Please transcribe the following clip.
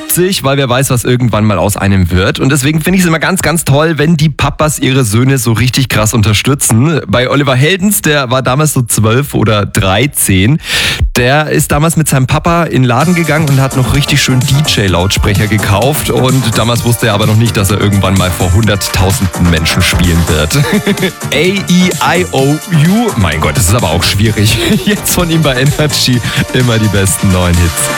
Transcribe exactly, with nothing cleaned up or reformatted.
witzig, weil wer weiß, was irgendwann mal aus einem wird. Und deswegen finde ich es immer ganz, ganz toll, wenn die Papas ihre Söhne so richtig krass unterstützen. Bei Oliver Heldens, der war damals so zwölf oder dreizehn, der ist damals mit seinem Papa in den Laden gegangen und hat noch richtig schön D J-Lautsprecher gekauft. Und damals wusste er aber noch nicht, dass er irgendwann mal vor hunderttausenden Menschen spielen wird. A E I O U, mein Gott, das ist aber auch schwierig. Jetzt von ihm bei Energy immer die besten neuen Hits.